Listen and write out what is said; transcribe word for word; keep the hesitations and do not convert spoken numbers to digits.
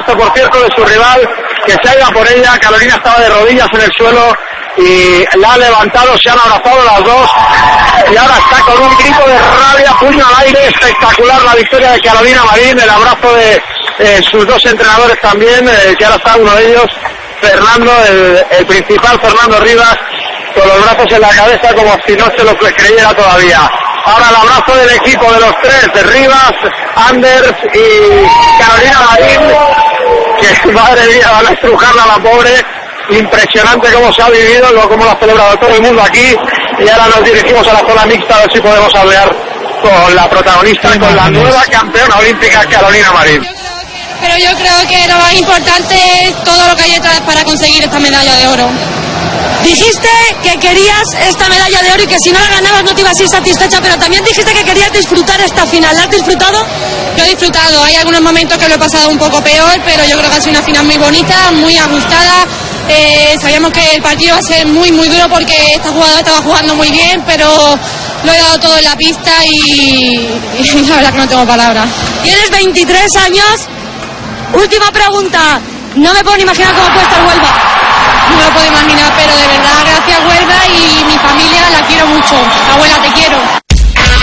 gesto, por cierto, de su rival, que se ha ido por ella. Carolina estaba de rodillas en el suelo y la ha levantado, se han abrazado las dos y ahora está con un grito de rabia, puño al aire. Espectacular la victoria de Carolina Marín, el abrazo de eh, sus dos entrenadores también, eh, que ahora está uno de ellos, Fernando, el, el principal, Fernando Rivas, con los brazos en la cabeza como si no se lo creyera todavía. Ahora el abrazo del equipo de los tres, de Rivas, Anders y Carolina Marín, que madre mía, van a estrujarla a la pobre. Impresionante cómo se ha vivido, cómo lo ha celebrado todo el mundo aquí. Y ahora nos dirigimos a la zona mixta a ver si podemos hablar con la protagonista, con la nueva campeona olímpica Carolina Marín. Pero yo creo que lo más importante es todo lo que hay detrás para conseguir esta medalla de oro. Dijiste que querías esta medalla de oro y que si no la ganabas no te ibas a ir satisfecha, pero también dijiste que querías disfrutar esta final. ¿La has disfrutado? Yo he disfrutado, hay algunos momentos que lo he pasado un poco peor, pero yo creo que ha sido una final muy bonita, muy ajustada. Eh, sabíamos que el partido iba a ser muy muy duro porque esta jugadora estaba jugando muy bien, pero lo he dado todo en la pista y, y la verdad que no tengo palabras. Tienes veintitrés años. Última pregunta. No me puedo ni imaginar cómo puede estar Huelva.